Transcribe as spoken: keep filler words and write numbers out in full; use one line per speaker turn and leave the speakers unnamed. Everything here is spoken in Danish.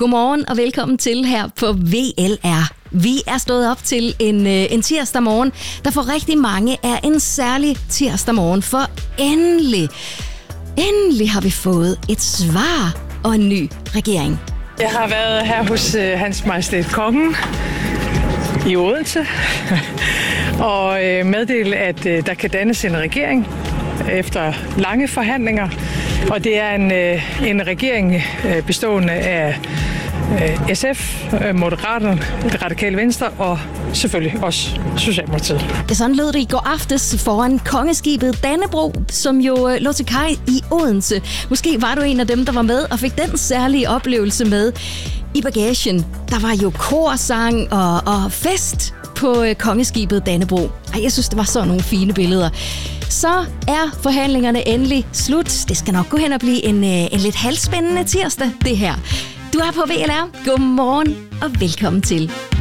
Godmorgen og velkommen til her på V L R. Vi er stået op til en, en tirsdag morgen, der for rigtig mange er en særlig tirsdag morgen, for endelig, endelig har vi fået et svar og en ny regering.
Jeg har været her hos øh, Hans Majestæt Kongen i Odense og øh, meddelt, at øh, der kan dannes en regering efter lange forhandlinger. Og det er en, øh, en regering øh, bestående af øh, S F, øh, Moderaterne, Det Radikale Venstre og selvfølgelig også Socialdemokratiet.
Ja, sådan lød det i går aftes foran kongeskibet Dannebrog, som jo øh, lå til kaj i Odense. Måske var du en af dem, der var med og fik den særlige oplevelse med. I bagagen, der var jo korsang og, og fest på øh, kongeskibet Dannebrog. Ej, jeg synes, det var sådan nogle fine billeder. Så er forhandlingerne endelig slut. Det skal nok gå hen og blive en, øh, en lidt halvspændende tirsdag, det her. Du er på V L R. Godmorgen og velkommen til.